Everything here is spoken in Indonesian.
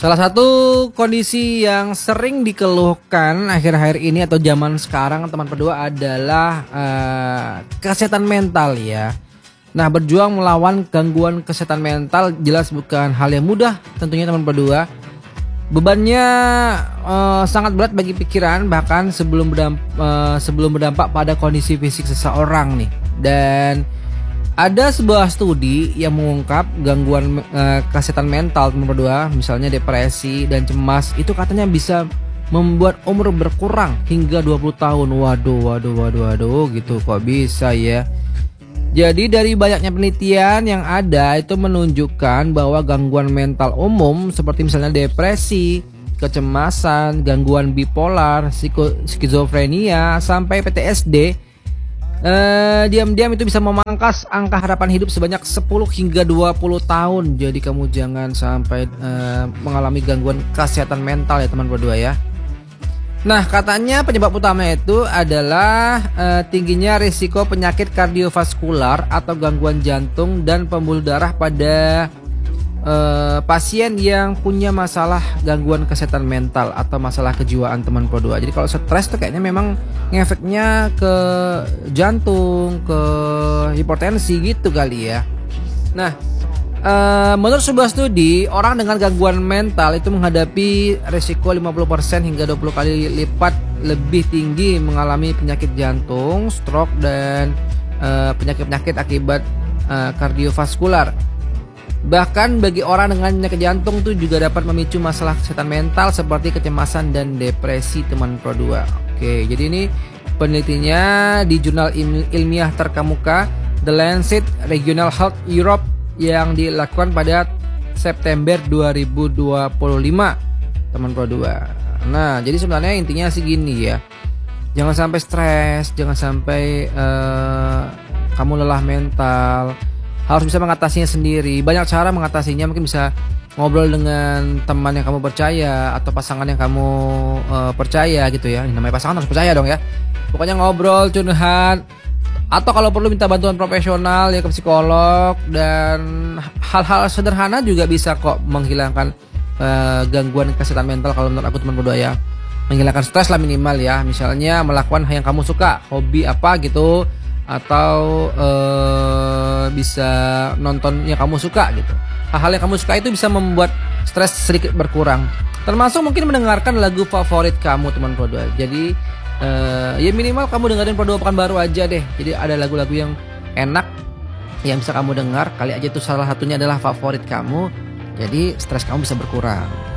Salah satu kondisi yang sering dikeluhkan akhir-akhir ini atau zaman sekarang teman berdua adalah kesehatan mental ya. Nah, berjuang melawan gangguan kesehatan mental jelas bukan hal yang mudah tentunya teman berdua. Bebannya sangat berat bagi pikiran bahkan sebelum berdampak pada kondisi fisik seseorang nih. Dan ada sebuah studi yang mengungkap gangguan kesehatan mental teman berdua, misalnya depresi dan cemas, itu katanya bisa membuat umur berkurang hingga 20 tahun. Waduh gitu kok bisa ya. Jadi dari banyaknya penelitian yang ada itu menunjukkan bahwa gangguan mental umum seperti misalnya depresi, kecemasan, gangguan bipolar, skizofrenia sampai PTSD diam-diam itu bisa memangkas angka harapan hidup sebanyak 10 hingga 20 tahun. Jadi kamu jangan sampai mengalami gangguan kesehatan mental ya teman berdua ya. Nah, katanya penyebab utama itu adalah tingginya risiko penyakit kardiovaskular atau gangguan jantung dan pembuluh darah pada pasien yang punya masalah gangguan kesehatan mental atau masalah kejiwaan teman berdua. Jadi kalau stres tuh kayaknya memang ngefeknya ke jantung, ke hipertensi gitu kali ya. Nah, menurut sebuah studi, orang dengan gangguan mental itu menghadapi risiko 50% hingga 20 kali lipat lebih tinggi mengalami penyakit jantung, stroke, dan penyakit-penyakit akibat kardiovaskular. Bahkan bagi orang dengan penyakit jantung itu juga dapat memicu masalah kesehatan mental seperti kecemasan dan depresi teman berdua. Oke, jadi ini penelitiannya di jurnal ilmiah terkemuka The Lancet Regional Health Europe yang dilakukan pada September 2025 teman berdua. Nah, jadi sebenarnya intinya sih gini ya. Jangan sampai stres, jangan sampai kamu lelah mental. Harus bisa mengatasinya sendiri. Banyak cara mengatasinya, mungkin bisa ngobrol dengan teman yang kamu percaya atau pasangan yang kamu percaya gitu ya. Ini namanya pasangan harus percaya dong ya. Pokoknya ngobrol, curhat, atau kalau perlu minta bantuan profesional ya ke psikolog. Dan hal-hal sederhana juga bisa kok menghilangkan gangguan kesehatan mental kalau menurut aku teman berdua ya. Menghilangkan stres lah minimal ya. Misalnya melakukan hal yang kamu suka, hobi apa gitu, atau bisa nonton yang kamu suka gitu. Hal-hal yang kamu suka itu bisa membuat stres sedikit berkurang. Termasuk mungkin mendengarkan lagu favorit kamu teman berdua. Jadi ya minimal kamu dengerin Produa Pekanbaru aja deh. Jadi ada lagu-lagu yang enak yang bisa kamu dengar. Kali aja itu salah satunya adalah favorit kamu. Jadi stres kamu bisa berkurang.